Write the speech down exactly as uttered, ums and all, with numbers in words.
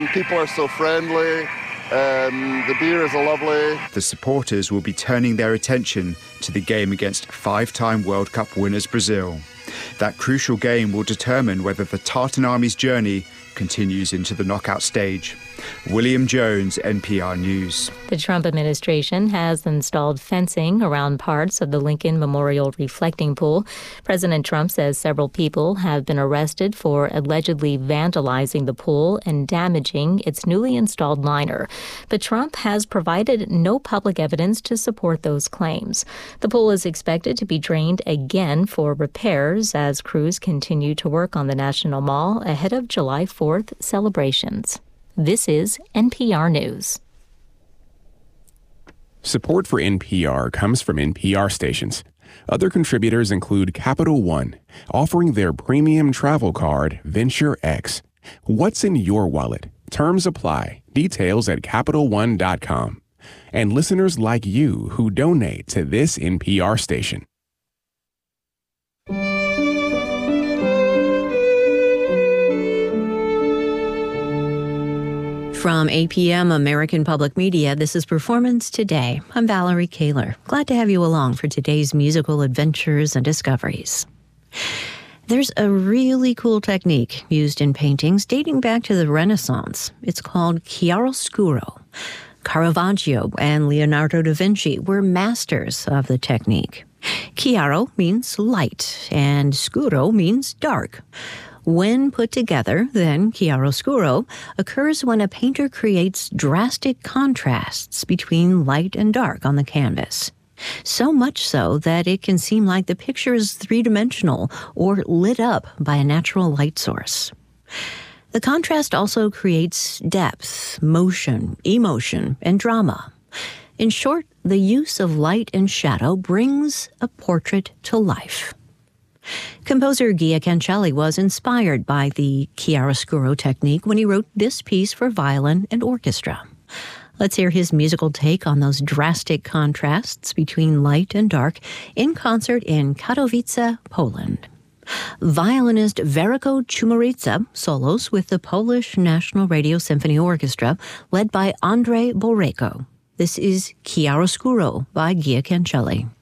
People are so friendly. Um, the beer is lovely. The supporters will be turning their attention to the game against five-time World Cup winners Brazil. That crucial game will determine whether the Tartan Army's journey continues into the knockout stage. William Jones, N P R News. The Trump administration has installed fencing around parts of the Lincoln Memorial reflecting pool. President Trump says several people have been arrested for allegedly vandalizing the pool and damaging its newly installed liner. But Trump has provided no public evidence to support those claims. The pool is expected to be drained again for repairs as crews continue to work on the National Mall ahead of July fourth celebrations. This is N P R News. Support for N P R comes from N P R stations. Other contributors include Capital One, offering their premium travel card, Venture X. What's in your wallet? Terms apply. Details at Capital One dot com. And listeners like you who donate to this N P R station. From A P M American Public Media, this is Performance Today. I'm Valerie Kaler. Glad to have you along for today's musical adventures and discoveries. There's a really cool technique used in paintings dating back to the Renaissance. It's called chiaroscuro. Caravaggio and Leonardo da Vinci were masters of the technique. Chiaro means light, and scuro means dark. When put together, then, chiaroscuro occurs when a painter creates drastic contrasts between light and dark on the canvas. So much so that it can seem like the picture is three-dimensional or lit up by a natural light source. The contrast also creates depth, motion, emotion, and drama. In short, the use of light and shadow brings a portrait to life. Composer Gia Cancelli was inspired by the chiaroscuro technique when he wrote this piece for violin and orchestra. Let's hear his musical take on those drastic contrasts between light and dark in concert in Katowice, Poland. Violinist Veriko Chumurica solos with the Polish National Radio Symphony Orchestra, led by Andrzej Borejko. This is Chiaroscuro by Gia Cancelli.